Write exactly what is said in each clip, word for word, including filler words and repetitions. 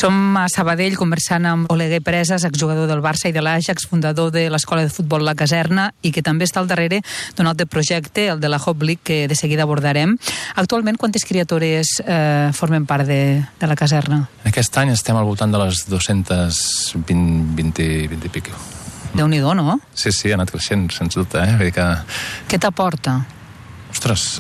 Som a Sabadell conversant amb Oleguer Presas, exjugador del Barça i de l'Ajax, fundador de l'Escola de Futbol La Caserna i que també està al darrere d'un altre projecte, el de la Hope League, que de seguida abordarem. Actualment, quantes criatures eh, formen part de, de La Caserna? Aquest any estem al voltant de les dos-centes vint, vint, vint i pico. Déu-n'hi-do, no? Sí, sí, ha anat creixent, sens dubte. Eh? Vull dir que... Què t'aporta? Ostres,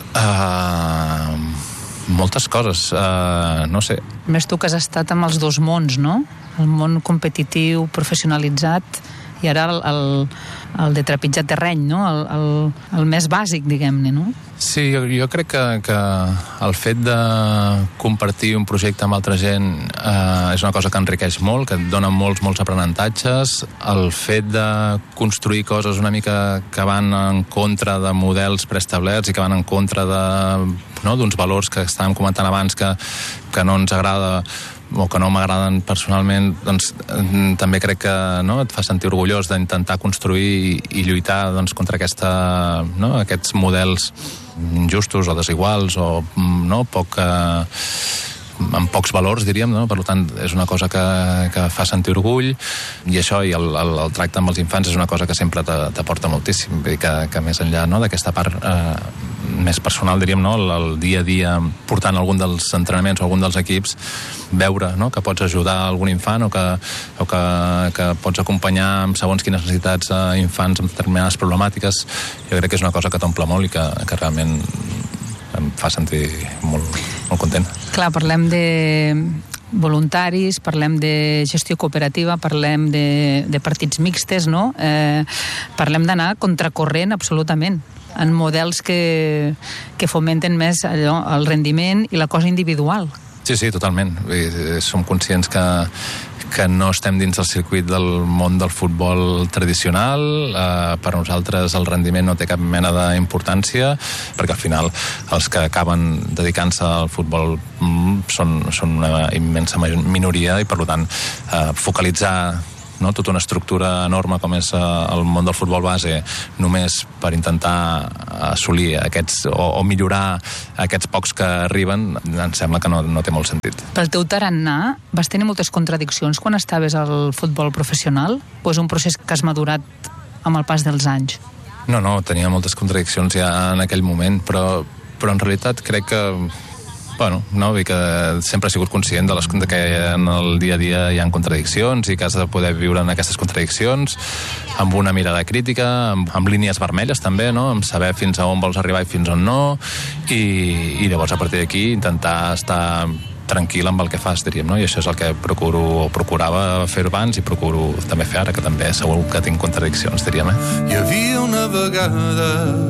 uh, moltes coses, uh, no sé. A més, tu que has estat amb els dos mons, no? El món competitiu, professionalitzat, i ara el, el, el de trepitjar terreny, no? El, el, el més bàsic, diguem-ne, no? Sí, jo, jo crec que, que el fet de compartir un projecte amb altra gent eh, és una cosa que enriqueix molt, que et dona molts, molts aprenentatges. El fet de construir coses una mica que van en contra de models preestablerts i que van en contra de, no, d'uns valors que estàvem comentant abans que, que no ens agrada o que no m'agraden personalment, doncs també crec que, no, et fa sentir orgullós d'intentar construir i, i lluitar, doncs, contra aquesta, no, aquests models injustos o desiguals o, no, poc, eh, amb pocs valors, diríem, no? Per tant, és una cosa que, que fa sentir orgull, i això, i el, el, el tracte amb els infants és una cosa que sempre t'aporta moltíssim. Vull dir que, que més enllà, no, d'aquesta part eh, més personal, diríem, no, el, el dia a dia portant algun dels entrenaments o algun dels equips, veure, no, que pots ajudar algun infant o que, o que, que pots acompanyar amb segons quines necessitats a infants amb determinades problemàtiques, jo crec que és una cosa que t'omple molt i que, que realment em fa sentir molt, molt content. Clar, parlem de voluntaris, parlem de gestió cooperativa, parlem de, de partits mixtes, no? Eh, parlem d'anar contracorrent absolutament en models que, que fomenten més allò, el rendiment i la cosa individual. Sí, sí, totalment. Som conscients que, que no estem dins del circuit del món del futbol tradicional. Eh, per nosaltres el rendiment no té cap mena d'importància, perquè al final els que acaben dedicant-se al futbol mm, són, són una immensa minoria i, per tant, eh, focalitzar, no, tota una estructura enorme com és el món del futbol base només per intentar assolir aquests o, o millorar aquests pocs que arriben, em sembla que no, no té molt sentit. Pel teu tarannà vas tenir moltes contradiccions quan estaves al futbol professional o és un procés que has madurat amb el pas dels anys? No, no, tenia moltes contradiccions ja en aquell moment, però, però en realitat crec que bueno, no, vull que sempre he sigut conscient de, les, de que en el dia a dia hi ha contradiccions i que has de poder viure en aquestes contradiccions amb una mirada crítica, amb, amb línies vermelles també, no? Amb saber fins a on vols arribar i fins on no, i, i llavors a partir d'aquí intentar estar tranquil amb el que fas, diríem, no? I això és el que procuro, o procurava fer abans i procuro també fer ara, que també segur que tinc contradiccions, diríem, eh? Hi havia una vegada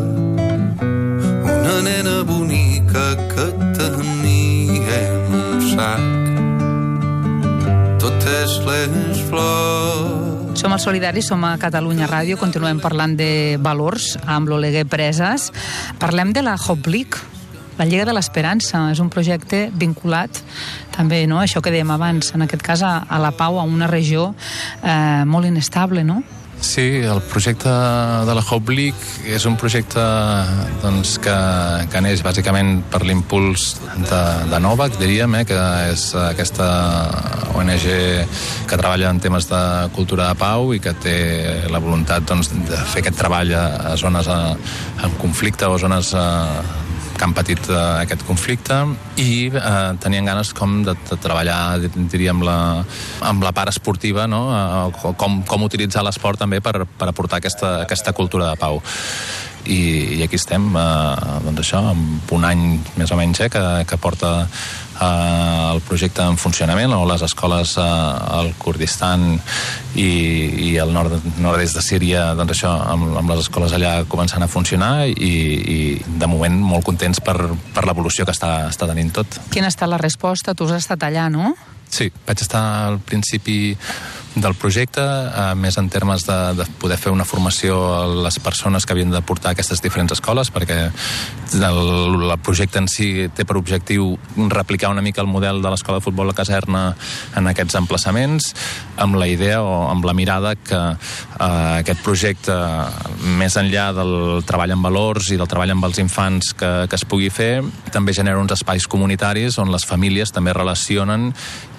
una nena bonica que tenia en un sac totes les flors. Som als Solidaris, som a Catalunya Ràdio, continuem parlant de valors amb l'Oleguer Presas. Parlem de la Hope League, la Lliga de l'Esperança. És un projecte vinculat també, no?, això que dèiem abans, en aquest cas a, a la pau, a una regió eh, molt inestable, no? Sí, el projecte de la Hope League és un projecte, doncs, que, que neix bàsicament per l'impuls de, de Novak, diríem, eh, que és aquesta O N G que treballa en temes de cultura de pau i que té la voluntat, doncs, de fer aquest treball a, a zones a, en conflicte o zones a, que han patit uh, aquest conflicte i uh, tenien ganes com de, de treballar, diríem, la, amb la part esportiva, no? Uh, com, com utilitzar l'esport també per, per aportar aquesta, aquesta cultura de pau. I, i aquí estem, uh, doncs això, amb un any més o menys, eh, que, que porta uh, el projecte en funcionament, o les escoles uh, al Kurdistan i, i al nord, nord-est de Síria, doncs això, amb, amb les escoles allà començant a funcionar i, i de moment molt contents per, per l'evolució que està, està tenint tot. Quina ha estat la resposta? Tu has estat allà, no? Sí, vaig estar al principi del projecte, eh, més en termes de, de poder fer una formació a les persones que havien de portar aquestes diferents escoles, perquè el, el projecte en si té per objectiu replicar una mica el model de l'escola de futbol a Caserna en aquests emplaçaments, amb la idea o amb la mirada que eh, aquest projecte, més enllà del treball amb valors i del treball amb els infants que, que es pugui fer, també genera uns espais comunitaris on les famílies també relacionen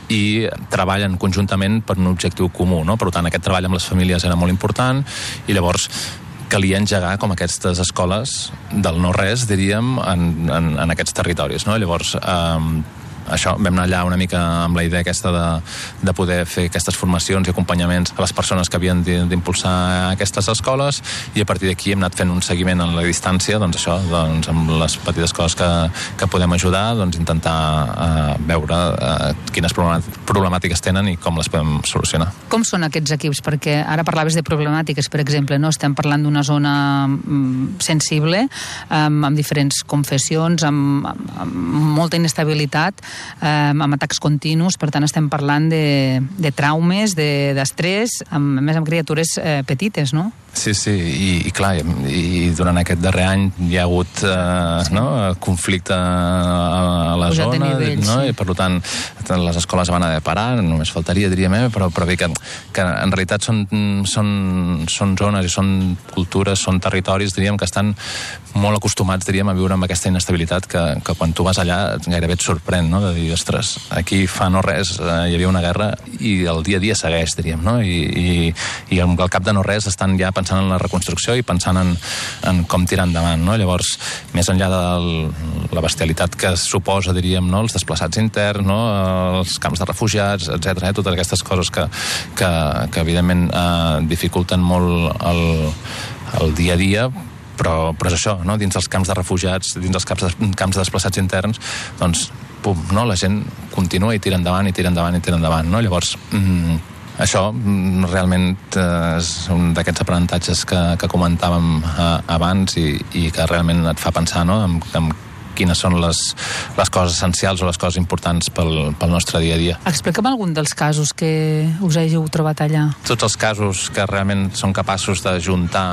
i treballen conjuntament per un objectiu comú, no? Per tant, aquest treball amb les famílies era molt important i llavors calia engegar com aquestes escoles del no-res, diríem, en, en, en aquests territoris, no? Llavors, eh, això, vam anar allà una mica amb la idea aquesta de, de poder fer aquestes formacions i acompanyaments a les persones que havien d'impulsar aquestes escoles, i a partir d'aquí hem anat fent un seguiment a la distància, doncs això, doncs amb les petites coses que, que podem ajudar, doncs intentar eh, veure eh, quines problemàtiques tenen i com les podem solucionar. Com són aquests equips? Perquè ara parlaves de problemàtiques, per exemple, no? Estem parlant d'una zona mm, sensible, amb, amb diferents confessions, amb, amb, amb molta inestabilitat, eh, amb atacs continus, per tant estem parlant de, de traumes, d'estrès, de, amb, a més amb criatures eh, petites, no? Sí, sí, i, i clar, i durant aquest darrer any hi ha hagut eh, sí. no, conflicte a, a la Pujat zona, nivell, no? Sí. I per tant les escoles van haver de parar, només faltaria, diríem, eh? però, però bé que, que en realitat són, són, són zones i són cultures, són territoris, diríem, que estan molt acostumats, diríem, a viure amb aquesta inestabilitat que, que quan tu vas allà gairebé et sorprèn, no? De dir, ostres, aquí fa no res, eh, hi havia una guerra i el dia a dia segueix, diríem, no? I, i, i al cap de no res estan ja pensant en la reconstrucció i pensant en, en com tirar endavant, no? Llavors, més enllà de la bestialitat que suposa, diríem, no? Els desplaçats interns, no? Els camps de refugiats, etcètera, eh? Totes aquestes coses que, que, que evidentment eh, dificulten molt el, el dia a dia, però, però és això, no? Dins dels camps de refugiats, dins dels camps de, camps de desplaçats interns, doncs, pum, no? La gent continua i tira endavant i tira endavant i tira endavant, no? Llavors, mm, això realment és un d'aquests aprenentatges que, que comentàvem eh, abans i, i que realment et fa pensar, no? en, en quines són les, les coses essencials o les coses importants pel, pel nostre dia a dia. Explica'm algun dels casos que us hàgiu trobat allà. Tots els casos que realment són capaços de juntar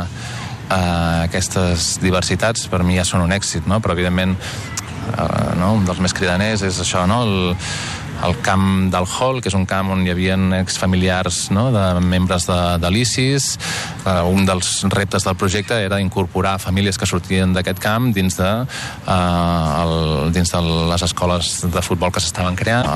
eh, aquestes diversitats, per mi ja són un èxit, no? Però evidentment eh, no? Un dels més cridaners és això, no? El, el camp del Hall, que és un camp on hi havia exfamiliars, no? De membres de, de l'ISIS. Uh, un dels reptes del projecte era incorporar famílies que sortien d'aquest camp dins de, uh, el, dins de les escoles de futbol que s'estaven creant.